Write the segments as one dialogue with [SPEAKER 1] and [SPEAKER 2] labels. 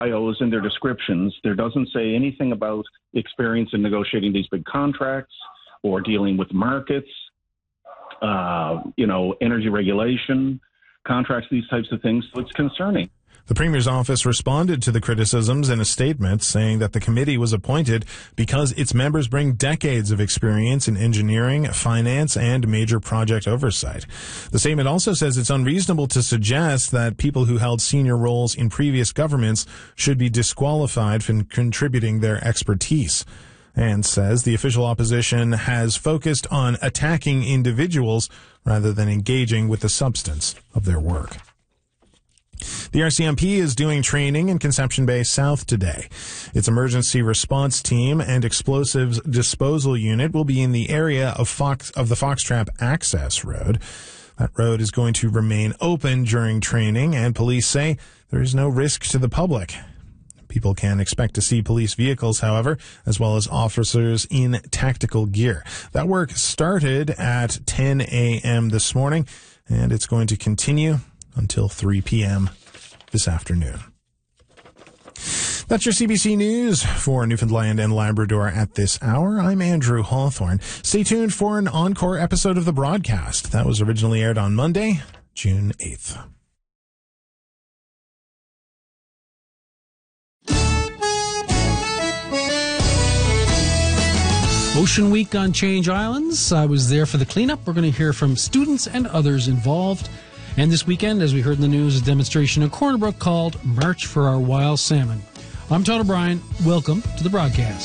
[SPEAKER 1] bios in their descriptions, there doesn't say anything about experience in negotiating these big contracts or dealing with markets, energy regulation, contracts, these types of things. So it's concerning.
[SPEAKER 2] The Premier's office responded to the criticisms in a statement saying that the committee was appointed because its members bring decades of experience in engineering, finance, and major project oversight. The statement also says it's unreasonable to suggest that people who held senior roles in previous governments should be disqualified from contributing their expertise, and says the official opposition has focused on attacking individuals rather than engaging with the substance of their work. The RCMP is doing training in Conception Bay South today. Its emergency response team and explosives disposal unit will be in the area of the Foxtrap Access Road. That road is going to remain open during training, and police say there is no risk to the public. People can expect to see police vehicles, however, as well as officers in tactical gear. That work started at 10 a.m. this morning, and it's going to continue until 3 p.m. this afternoon. That's your CBC News for Newfoundland and Labrador at this hour. I'm Andrew Hawthorne. Stay tuned for an encore episode of the broadcast. That was originally aired on Monday, June 8th.
[SPEAKER 3] Ocean Week on Change Islands. I was there for the cleanup. We're going to hear from students and others involved. And this weekend, as we heard in the news, a demonstration in Corner Brook called March for Our Wild Salmon. I'm Todd O'Brien. Welcome to the broadcast.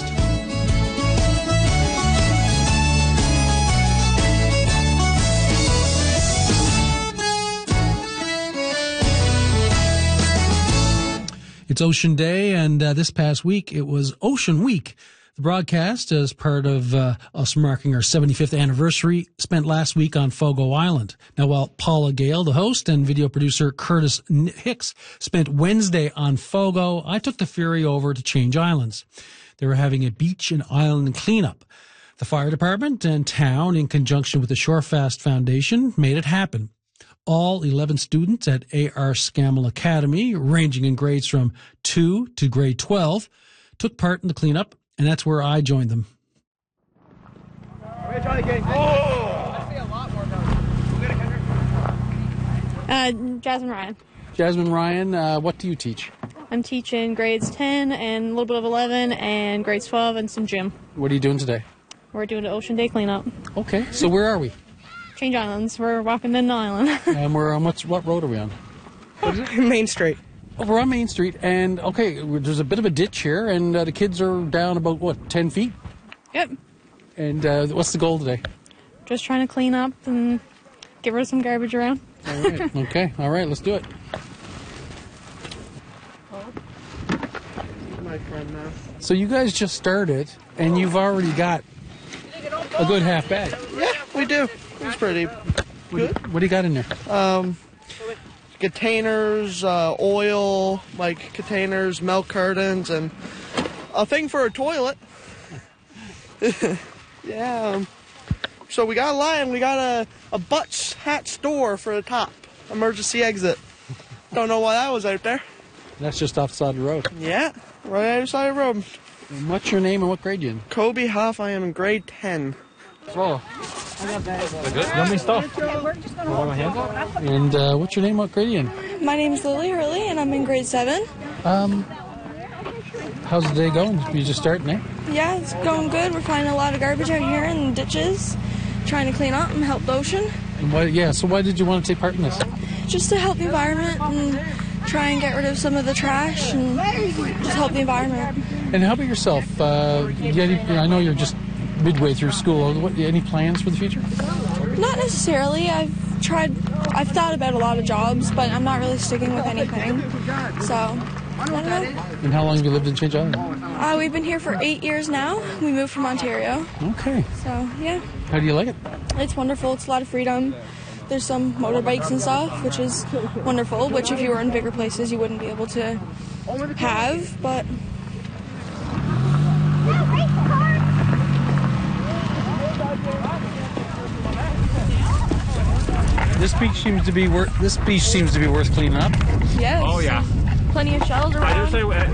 [SPEAKER 3] It's Ocean Day, and this past week it was Ocean Week. The broadcast, as part of us marking our 75th anniversary, spent last week on Fogo Island. Now, while Paula Gale, the host, and video producer Curtis Hicks spent Wednesday on Fogo, I took the ferry over to Change Islands. They were having a beach and island cleanup. The fire department and town, in conjunction with the Shorefast Foundation, made it happen. All 11 students at A.R. Scammell Academy, ranging in grades from 2 to grade 12, took part in the cleanup. And that's where I joined them.
[SPEAKER 4] Jasmine Ryan.
[SPEAKER 3] Jasmine Ryan, what do you teach?
[SPEAKER 4] I'm teaching grades 10 and a little bit of 11 and grades 12 and some gym.
[SPEAKER 3] What are you doing today?
[SPEAKER 4] We're doing an Ocean Day cleanup.
[SPEAKER 3] Okay, so where are we?
[SPEAKER 4] Change Islands. We're walking in the island.
[SPEAKER 3] And we're on what road are we on?
[SPEAKER 5] What is it? Main Street.
[SPEAKER 3] Oh, we're on Main Street, and okay, there's a bit of a ditch here, and the kids are down about, 10 feet?
[SPEAKER 4] Yep.
[SPEAKER 3] And what's the goal today?
[SPEAKER 4] Just trying to clean up and get rid of some garbage around.
[SPEAKER 3] All right, okay, all right, let's do it.
[SPEAKER 5] My friend now.
[SPEAKER 3] So you guys just started, and you've already got a good half bag.
[SPEAKER 5] Yeah, we do. It's pretty good.
[SPEAKER 3] What do you got in there?
[SPEAKER 5] Containers, oil, containers, milk cartons, and a thing for a toilet. Yeah. So we got a line. We got a Butch hat store for the top. Emergency exit. Don't know why that was out there.
[SPEAKER 3] That's just off the side of the road.
[SPEAKER 5] Yeah, right out the side of the road.
[SPEAKER 3] And what's your name and what grade you in?
[SPEAKER 5] Kobe Huff. I am in grade 10.
[SPEAKER 3] Oh.
[SPEAKER 6] Good. Yummy stuff.
[SPEAKER 3] And what's your name? What grade are you in?
[SPEAKER 7] My name's Lily Hurley, and I'm in grade 7.
[SPEAKER 3] How's the day going? You just starting, eh?
[SPEAKER 7] Yeah, it's going good. We're finding a lot of garbage out here in the ditches, trying to clean up and help the ocean.
[SPEAKER 3] And so why did you want to take part in this?
[SPEAKER 7] Just to help the environment and try and get rid of some of the trash and just help the environment.
[SPEAKER 3] And how about yourself? I know you're just midway through school. Any plans for the future?
[SPEAKER 7] Not necessarily. I've thought about a lot of jobs, but I'm not really sticking with anything. So, I don't know.
[SPEAKER 3] And how long have you lived in Change Island?
[SPEAKER 7] We've been here for 8 years now. We moved from Ontario.
[SPEAKER 3] Okay.
[SPEAKER 7] So, yeah.
[SPEAKER 3] How do you like it?
[SPEAKER 7] It's wonderful. It's a lot of freedom. There's some motorbikes and stuff, which is wonderful, which if you were in bigger places you wouldn't be able to have, but...
[SPEAKER 3] This beach seems to be worth cleaning up.
[SPEAKER 7] Yes.
[SPEAKER 6] Oh yeah.
[SPEAKER 7] Plenty of shells around.
[SPEAKER 6] I just say